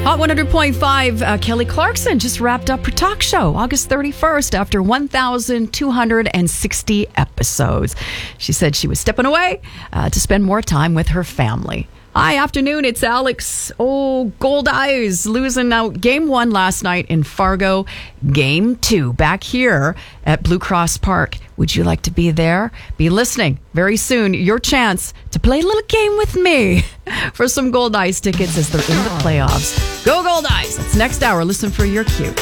Hot 100.5, Kelly Clarkson just wrapped up her talk show August 31st after 1,260 episodes. She said she was stepping away to spend more time with her family. Hi, afternoon. It's Alex. Oh, Gold Eyes losing out game 1 last night in Fargo. Game 2 back here at Blue Cross Park. Would you like to be there? Be listening very soon. Your chance to play a little game with me for some Gold Eyes tickets as they're in the playoffs. Go Gold Eyes. It's next hour. Listen for your cue.